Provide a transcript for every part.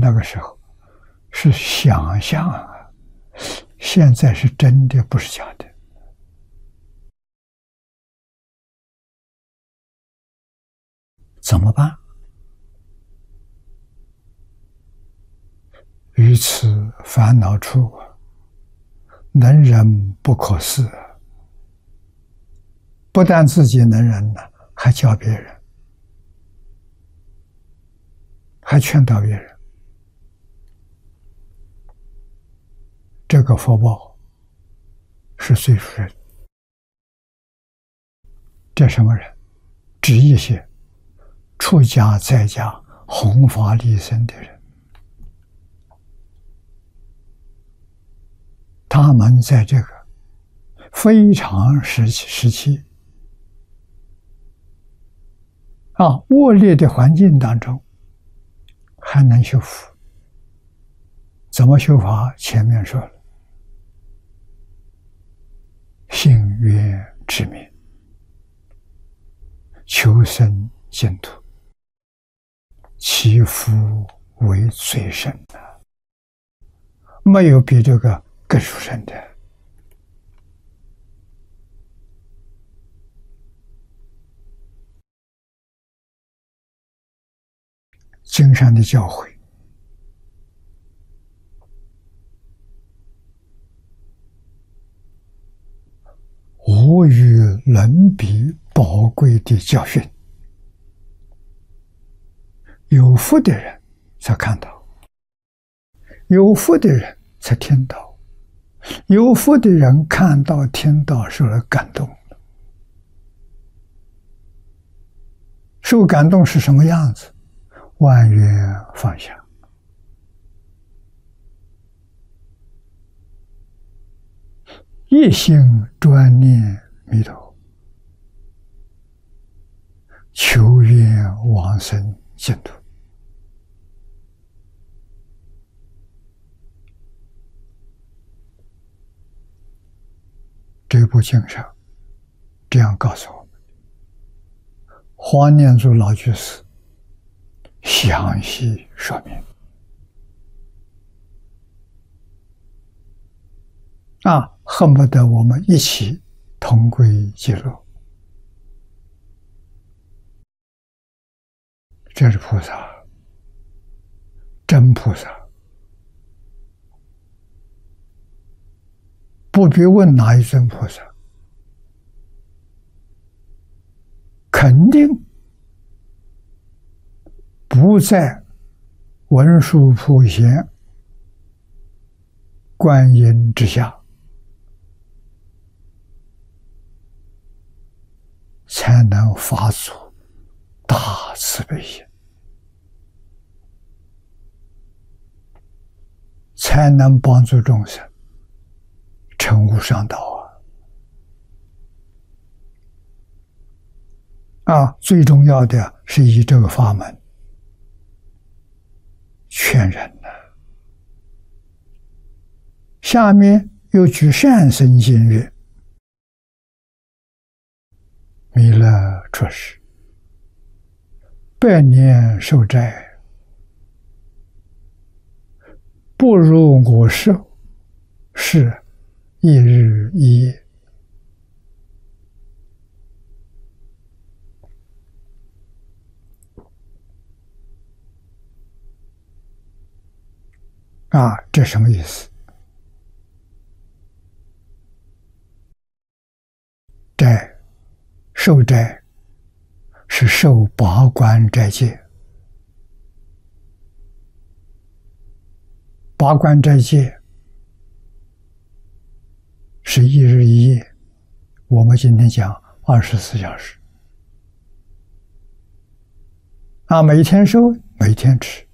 那个时候是想象啊，现在是真的，不是假的。怎么办？于此烦恼处，能忍不可肆。不但自己能忍了，还教别人，还劝导别人。这个福报是最殊胜。这什么人？指一些出家在家弘法利生的人，他们在这个非常时期恶劣的环境当中还能修福。怎么修法？前面说了，信愿持名，求生净土，其福为最深的，没有比这个更殊胜的。经上的教诲，无与伦比宝贵的教训。有福的人才看到，有福的人才听到，有福的人看到听到受了感动。受感动是什么样子？万缘放下，一心专念弥陀，求愿往生净土。这部经上这样告诉我们，黄念祖老居士详细说明恨不得我们一起同归极乐。这是菩萨，真菩萨，不必问哪一尊菩萨，肯定不在文殊普贤观音之下，才能发出大慈悲心，才能帮助众生成无上道最重要的是以这个法门劝人了。下面又举善生经曰：弥勒出世百年受斋，不如我受，是一日一夜。这什么意思？斋，受斋是受八关斋戒，八关斋戒是一日一夜，我们今天讲24小时每天受，每天吃，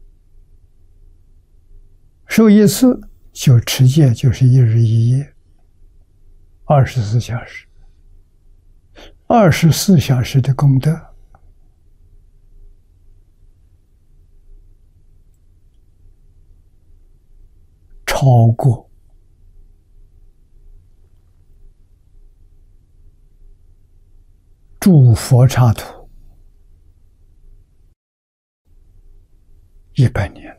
受一次就持戒，就是一日一夜，24小时，24小时的功德超过诸佛刹土100年。